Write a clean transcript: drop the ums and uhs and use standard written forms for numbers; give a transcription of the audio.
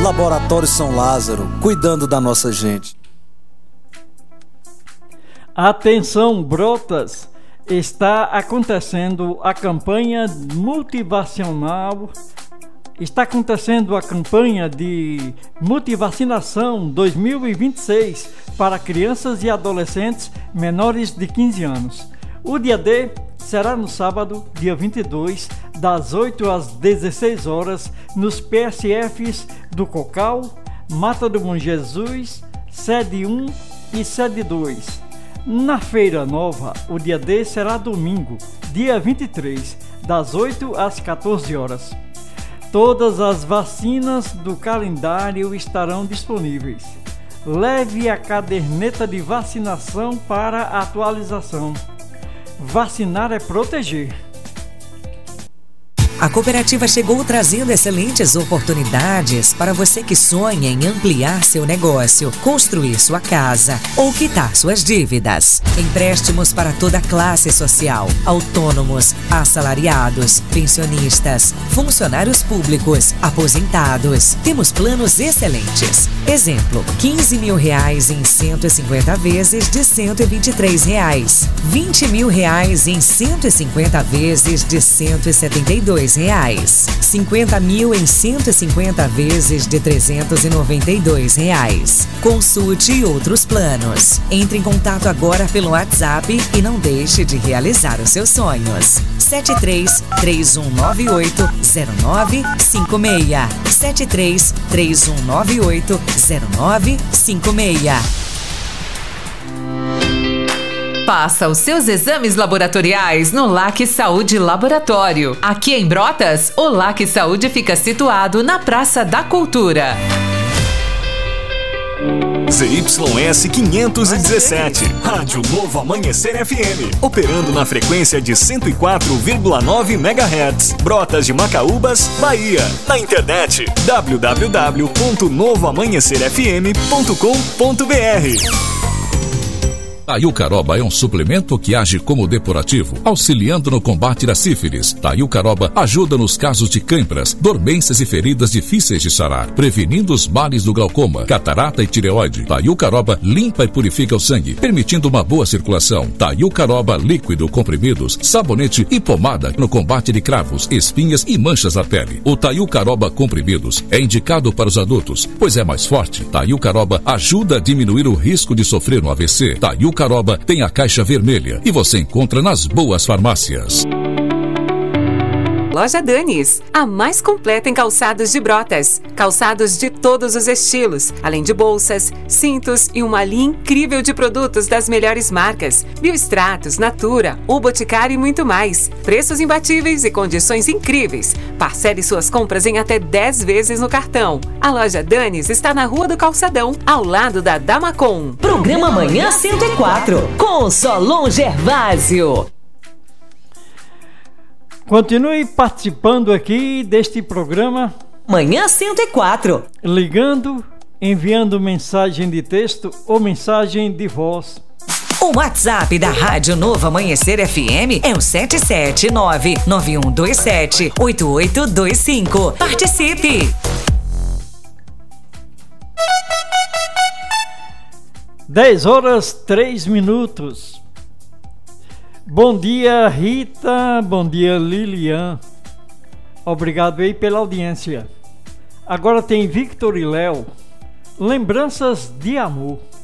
Laboratório São Lázaro, cuidando da nossa gente. Atenção, Brotas! Está acontecendo a campanha multivacinal. Está acontecendo a campanha de multivacinação 2026 para crianças e adolescentes menores de 15 anos. O dia D será no sábado, dia 22, das 8 às 16 horas, nos PSFs do Cocal, Mata do Bom Jesus, sede 1 e sede 2. Na Feira Nova, o dia D será domingo, dia 23, das 8 às 14 horas. Todas as vacinas do calendário estarão disponíveis. Leve a caderneta de vacinação para atualização. Vacinar é proteger. A cooperativa chegou trazendo excelentes oportunidades para você que sonha em ampliar seu negócio, construir sua casa ou quitar suas dívidas. Empréstimos para toda classe social, autônomos, assalariados, pensionistas, funcionários públicos, aposentados. Temos planos excelentes. Exemplo, R$15 mil em 150 vezes de R$123, R$20 mil em 150 vezes de R$172, R$50 mil em 150 vezes de R$392. Consulte outros planos. Entre em contato agora pelo WhatsApp e não deixe de realizar os seus sonhos. 73-3198-0956. 73-3198-0956. Faça os seus exames laboratoriais no LAC Saúde Laboratório. Aqui em Brotas, o LAC Saúde fica situado na Praça da Cultura. ZYS 517, Rádio Novo Amanhecer FM, operando na frequência de 104,9 MHz, Brotas de Macaúbas, Bahia. Na internet, www.novoamanhecerfm.com.br. Taiucaroba é um suplemento que age como depurativo, auxiliando no combate da sífilis. Taiucaroba ajuda nos casos de câimbras, dormências e feridas difíceis de sarar, prevenindo os males do glaucoma, catarata e tireoide. Taiucaroba limpa e purifica o sangue, permitindo uma boa circulação. Taiucaroba líquido, comprimidos, sabonete e pomada no combate de cravos, espinhas e manchas na pele. O Taiucaroba comprimidos é indicado para os adultos, pois é mais forte. Taiucaroba ajuda a diminuir o risco de sofrer um AVC. Taiucaroba tem a caixa vermelha e você encontra nas boas farmácias. Loja Danis, a mais completa em calçados de Brotas. Calçados de todos os estilos, além de bolsas, cintos e uma linha incrível de produtos das melhores marcas. Biostratos, Natura, O Boticário e muito mais. Preços imbatíveis e condições incríveis. Parcele suas compras em até 10 vezes no cartão. A Loja Danis está na Rua do Calçadão, ao lado da Damacom. Programa Manhã 104, com Solon Gervásio. Continue participando aqui deste programa Manhã 104. Ligando, enviando mensagem de texto ou mensagem de voz. O WhatsApp da Rádio Novo Amanhecer FM é o 779-9127-8825. Participe! 10h03. Bom dia, Rita. Bom dia, Lilian. Obrigado aí pela audiência. Agora tem Victor e Léo. Lembranças de amor.